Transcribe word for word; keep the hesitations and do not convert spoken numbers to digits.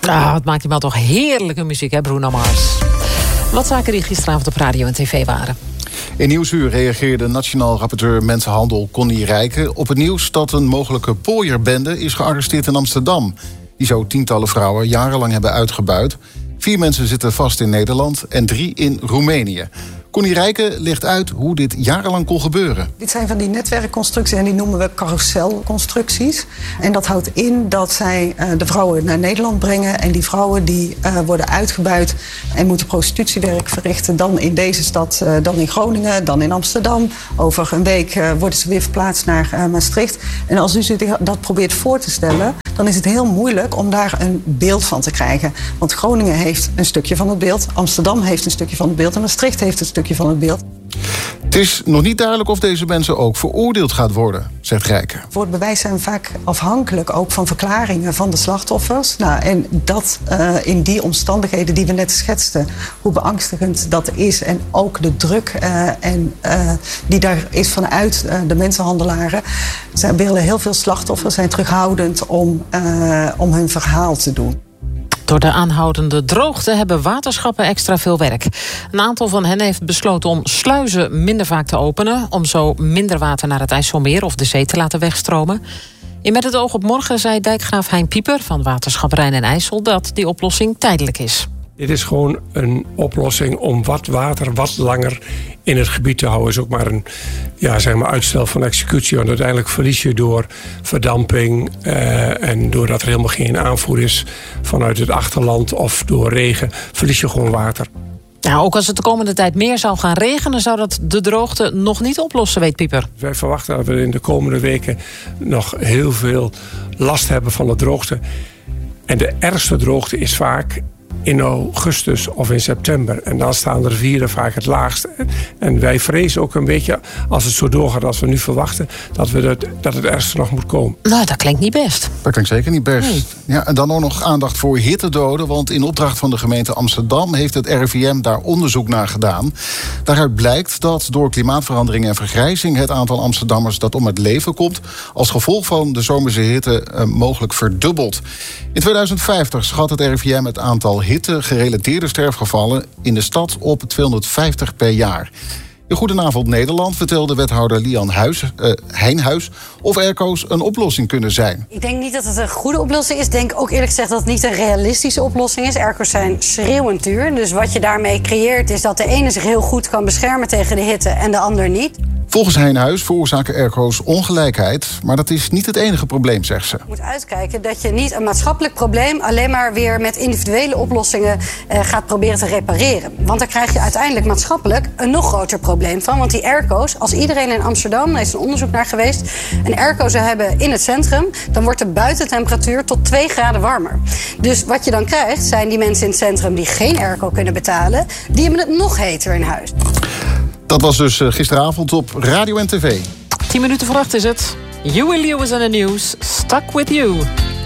Ah, wat maakt die man toch heerlijke muziek, hè, Bruno Mars. Wat zaken die gisteravond op radio en tv waren? In Nieuwsuur reageerde nationaal rapporteur Mensenhandel Connie Rijken op het nieuws dat een mogelijke pooierbende is gearresteerd in Amsterdam. Die zou tientallen vrouwen jarenlang hebben uitgebuit. Vier mensen zitten vast in Nederland en drie in Roemenië. Connie Rijken legt uit hoe dit jarenlang kon gebeuren. Dit zijn van die netwerkconstructies en die noemen we carouselconstructies. En dat houdt in dat zij uh, de vrouwen naar Nederland brengen. En die vrouwen die uh, worden uitgebuit en moeten prostitutiewerk verrichten. Dan in deze stad, uh, dan in Groningen, dan in Amsterdam. Over een week uh, worden ze weer verplaatst naar uh, Maastricht. En als u zich dat probeert voor te stellen, dan is het heel moeilijk om daar een beeld van te krijgen. Want Groningen heeft een stukje van het beeld, Amsterdam heeft een stukje van het beeld en Maastricht heeft een stukje van het beeld. Het is nog niet duidelijk of deze mensen ook veroordeeld gaat worden, zegt Rijken. Voor het bewijs zijn we vaak afhankelijk ook van verklaringen van de slachtoffers. Nou, en dat uh, in die omstandigheden die we net schetsten, hoe beangstigend dat is en ook de druk uh, en, uh, die daar is vanuit uh, de mensenhandelaren. Zij willen heel veel slachtoffers zijn terughoudend om, uh, om hun verhaal te doen. Door de aanhoudende droogte hebben waterschappen extra veel werk. Een aantal van hen heeft besloten om sluizen minder vaak te openen, om zo minder water naar het IJsselmeer of de zee te laten wegstromen. In Met het oog op morgen zei dijkgraaf Hein Pieper van Waterschap Rijn en IJssel dat die oplossing tijdelijk is. Dit is gewoon een oplossing om wat water wat langer in het gebied te houden. Is ook maar een ja, zeg maar uitstel van executie. Want uiteindelijk verlies je door verdamping uh, en doordat er helemaal geen aanvoer is vanuit het achterland of door regen, verlies je gewoon water. Nou, ook als het de komende tijd meer zou gaan regenen, zou dat de droogte nog niet oplossen, weet Pieper. Wij verwachten dat we in de komende weken nog heel veel last hebben van de droogte. En de ergste droogte is vaak in augustus of in september. En dan staan de rivieren vaak het laagst. En wij vrezen ook een beetje, als het zo doorgaat als we nu verwachten, dat, we dat, dat het ergste nog moet komen. Nou, dat klinkt niet best. Dat klinkt zeker niet best. Nee. Ja, en dan ook nog aandacht voor hittedoden. Want in opdracht van de gemeente Amsterdam heeft het R I V M daar onderzoek naar gedaan. Daaruit blijkt dat door klimaatverandering en vergrijzing het aantal Amsterdammers dat om het leven komt als gevolg van de zomerse hitte uh, mogelijk verdubbelt. In tweeduizend vijftig schat het R I V M het aantal hitte-gerelateerde sterfgevallen in de stad op tweehonderdvijftig per jaar. In Goedenavond Nederland vertelde wethouder Lian Huis, uh, Heijnhuis of airco's een oplossing kunnen zijn. Ik denk niet dat het een goede oplossing is. Ik denk ook eerlijk gezegd dat het niet een realistische oplossing is. Airco's zijn schreeuwend duur. Dus wat je daarmee creëert is dat de ene zich heel goed kan beschermen tegen de hitte en de ander niet. Volgens Heijnhuis veroorzaken airco's ongelijkheid, maar dat is niet het enige probleem, zegt ze. Je moet uitkijken dat je niet een maatschappelijk probleem alleen maar weer met individuele oplossingen uh, gaat proberen te repareren. Want dan krijg je uiteindelijk maatschappelijk een nog groter probleem van. Want die airco's, als iedereen in Amsterdam, daar is een onderzoek naar geweest, een airco zou hebben in het centrum, dan wordt de buitentemperatuur tot twee graden warmer. Dus wat je dan krijgt, zijn die mensen in het centrum die geen airco kunnen betalen, die hebben het nog heter in huis. Dat was dus gisteravond op radio en tv. Tien minuten voor acht is het. Huey Lewis en the News. Stuck with you.